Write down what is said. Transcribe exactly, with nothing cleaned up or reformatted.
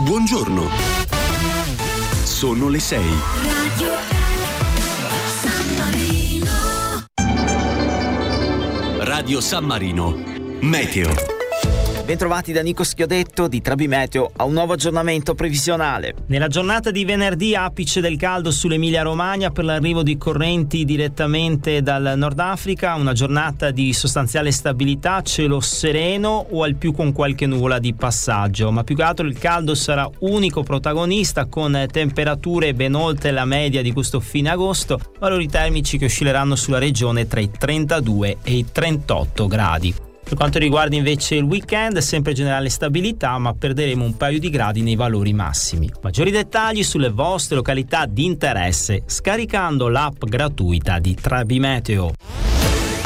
Buongiorno. Sono le sei. Radio San Marino. Radio San Marino. Meteo. Bentrovati da Nico Schiodetto di Trabi Meteo a un nuovo aggiornamento previsionale. Nella giornata di venerdì apice del caldo sull'Emilia Romagna per l'arrivo di correnti direttamente dal Nord Africa, una giornata di sostanziale stabilità, cielo sereno o al più con qualche nuvola di passaggio, ma più che altro il caldo sarà unico protagonista con temperature ben oltre la media di questo fine agosto, valori termici che oscilleranno sulla regione tra i trentadue e i trentotto gradi. Per quanto riguarda invece il weekend, sempre generale stabilità, ma perderemo un paio di gradi nei valori massimi. Maggiori dettagli sulle vostre località di interesse scaricando l'app gratuita di Trabi Meteo.